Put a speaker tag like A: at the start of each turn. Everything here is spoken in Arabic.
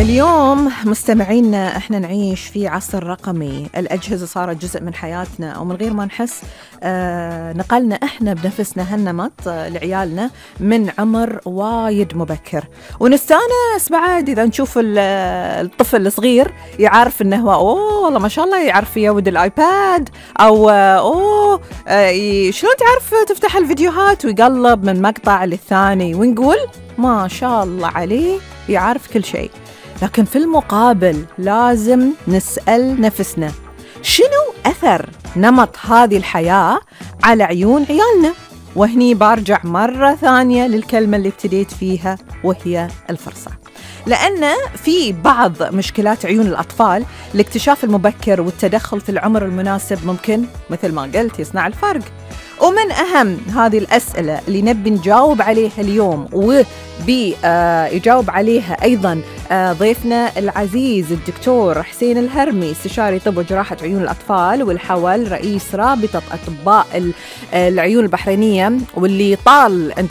A: اليوم مستمعينا احنا نعيش في عصر رقمي، الأجهزة صارت جزء من حياتنا أو من غير ما نحس. نقلنا احنا بنفسنا هالنمط لعيالنا من عمر وايد مبكر، ونستانس بعد إذا نشوف الطفل الصغير يعرف انه هو والله ما شاء الله يعرف يود الآيباد أو شلون تعرف تفتح الفيديوهات ويقلب من مقطع للثاني، ونقول ما شاء الله عليه يعرف كل شيء. لكن في المقابل لازم نسأل نفسنا شنو أثر نمط هذه الحياة على عيون عيالنا؟ وهني برجع مرة ثانية للكلمة اللي ابتديت فيها وهي الفرصة، لأن في بعض مشكلات عيون الأطفال الاكتشاف المبكر والتدخل في العمر المناسب ممكن مثل ما قلت يصنع الفرق. ومن أهم هذه الأسئلة اللي نبي نجاوب عليها اليوم وبيجاوب عليها أيضا ضيفنا العزيز الدكتور حسين الهرمي، استشاري طب وجراحة عيون الأطفال والحول، رئيس رابطة أطباء العيون البحرينية، واللي طال